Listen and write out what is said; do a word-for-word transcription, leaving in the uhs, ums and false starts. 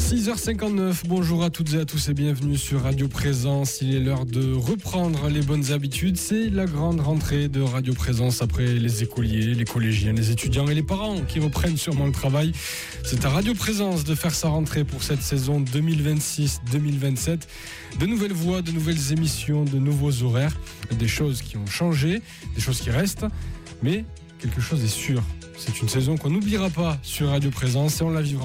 six heures cinquante-neuf, bonjour à toutes et à tous et bienvenue sur Radio Présence. Il est l'heure de reprendre les bonnes habitudes. C'est la grande rentrée de Radio Présence après les écoliers, les collégiens, les étudiants et les parents qui reprennent sûrement le travail. C'est à Radio Présence de faire sa rentrée pour cette saison deux mille vingt-six deux mille vingt-sept. De nouvelles voix, de nouvelles émissions, de nouveaux horaires, des choses qui ont changé, des choses qui restent, mais quelque chose est sûr. C'est une saison qu'on n'oubliera pas sur Radio Présence et on la vivra